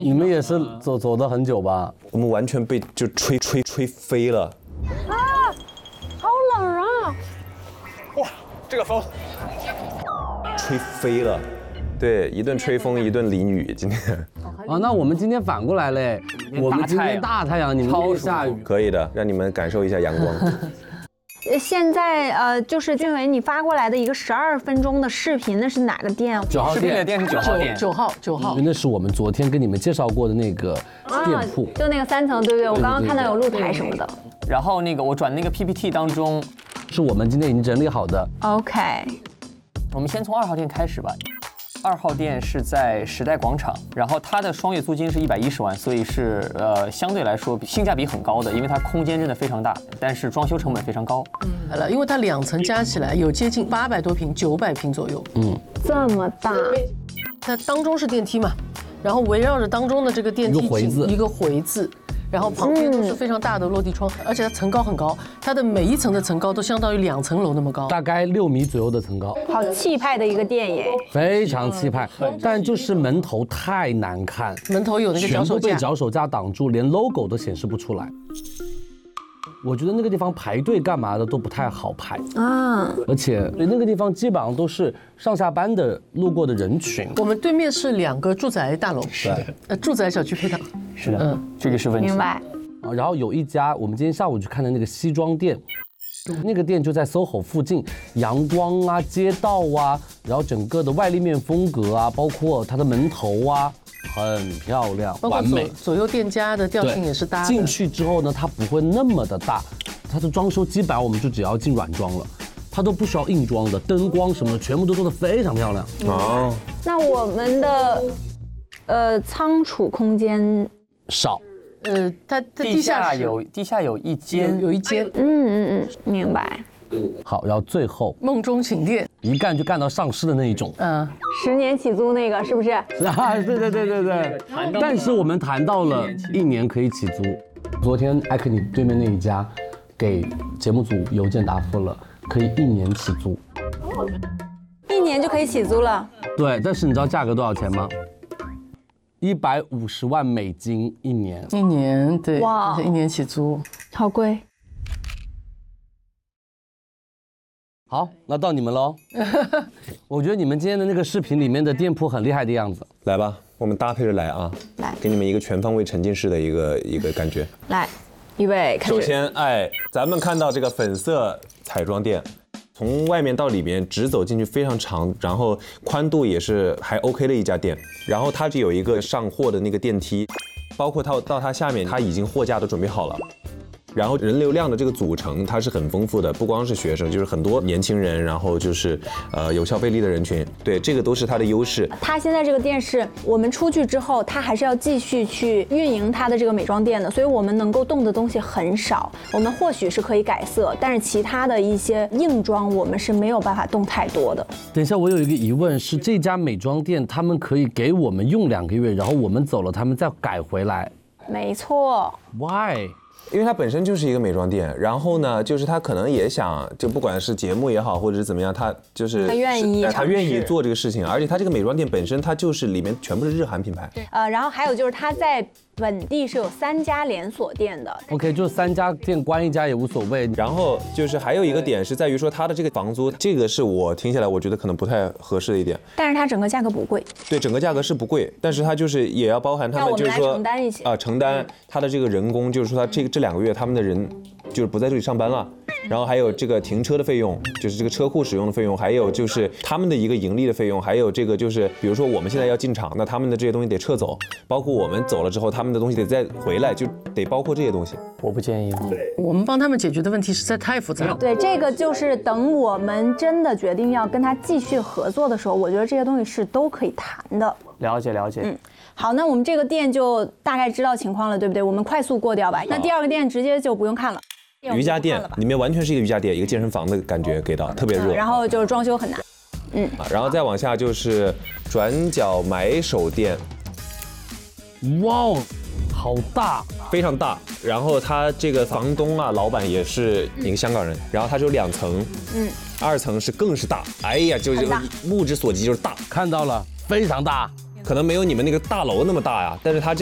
你们也是走得很久吧？ 我们完全被就吹飞了。 啊，好冷啊！ 哇，这个风， 吹飞了。对，一顿吹风，一顿淋雨，今天。 啊，那我们今天反过来嘞，我们今天大太阳，你们那边下雨。 可以的，让你们感受一下阳光。 现在就是俊伟你发过来的一个12分钟的视频，那是哪个店 ？9号店。 视频的店是9号店。 9号。 那是我们昨天跟你们介绍过的那个店铺， 就那个3层，对不对？我刚刚看到有露台什么的。 然后那个我转那个 PPT 当中， 是我们今天已经整理好的。 OK。 我们先从2号店开始吧。2号店是在时代广场，然后它的双月租金是110万，所以是相对来说性价比很高的，因为它空间真的非常大，但是装修成本非常高。 因为它2层加起来有接近800多平，900平左右。 这么大。 它当中是电梯嘛，然后围绕着当中的这个电梯一个回字。然后旁边都是非常大的落地窗，而且它层高很高，它的每一层的层高都相当于2层楼那么高， 大概6米左右的层高。 好气派的一个店耶， 非常气派，但就是门头太难看， 门头有那个脚手架， 全部被脚手架挡住，连 logo 都显示不出来。我觉得那个地方排队干嘛的都不太好排啊，而且那个地方基本上都是上下班的路过的人群。 我们对面是2个住宅大楼， 是的， 住宅小区配套。 是的，这个是问题。 明白。 然后有一家我们今天下午去看的那个西装店，那个店就在 SOHO 附近，阳光啊、街道啊，然后整个的外立面风格啊，包括它的门头啊。很漂亮，完美。 左右店家的调性也是搭的。 进去之后呢，它不会那么的大，它的装修基本上我们就只要进软装了，它都不需要硬装的，灯光什么的全部都做得非常漂亮。 哦， 那我们的仓储空间少。 它地下有一间， 有一间。 明白。 好，然后最后梦中寝店， 一干就干到上市的那一种。 10年起租那个是不是？ 对。但是我们谈到了1年可以起租。昨天艾克尼对面那一家给节目组邮件答复了，可以1年起租。 1年就可以起租了？ 对，但是你知道价格多少钱吗？150万美金1年。 1年，对， 哇 ，1年起租， 好贵。 好，那到你们喽。我觉得你们今天的那个视频里面的店铺很厉害的样子。 来吧，我们搭配着来啊！ 来， 给你们一个全方位沉浸式的一个感觉。 来，预备开始。 首先，咱们看到这个粉色彩妆店，从外面到里面直走进去非常长，然后宽度也是还 OK 的一家店。然后它就有一个上货的那个电梯，包括到它下面，它已经货架都准备好了。然后人流量的这个组成它是很丰富的，不光是学生，就是很多年轻人，然后就是有消费力的人群，对，这个都是它的优势。 它现在这个店是我们出去之后，它还是要继续去运营它的这个美妆店的，所以我们能够动的东西很少。我们或许是可以改色，但是其他的一些硬装我们是没有办法动太多的。 等一下，我有一个疑问是，这家美妆店他们可以给我们用2个月，然后我们走了，他们再改回来？ 没错。 Why？ 因为它本身就是一个美妆店，然后呢，就是他可能也想，就不管是节目也好，或者是怎么样，他就是他愿意做这个事情，而且他这个美妆店本身，它就是里面全部是日韩品牌。 然后还有就是他在本地是有3家连锁店的。 OK， 就是3家店关1家也无所谓。 然后就是还有一个点是在于说它的这个房租，这个是我听下来我觉得可能不太合适的一点。 但是它整个价格不贵。 对，整个价格是不贵，但是它就是也要包含他们就是说承担一些承担他的这个人工，就是说他这2个月他们的人就是不在这里上班了。然后还有这个停车的费用，就是这个车库使用的费用，还有就是他们的一个盈利的费用，还有这个就是比如说我们现在要进场，那他们的这些东西得撤走，包括我们走了之后，他们的东西得再回来，就得包括这些东西。 我不建议。 我们帮他们解决的问题实在太复杂了。 对，这个就是等我们真的决定要跟他继续合作的时候，我觉得这些东西是都可以谈的。 了解。 好，那我们这个店就大概知道情况了，对不对？我们快速过掉吧。那第2个店直接就不用看了。 瑜伽店里面完全是一个瑜伽店，一个健身房的感觉给到，特别热。 然后就是装修很难。 然后再往下就是转角买手店。 哇哦，好大， 非常大。然后他这个房东啊，老板也是一个香港人。然后他是有2层，2层是更是大。哎呀，就是目之所及就是大。 看到了，非常大。 可能没有你们那个大楼那么大呀，但是它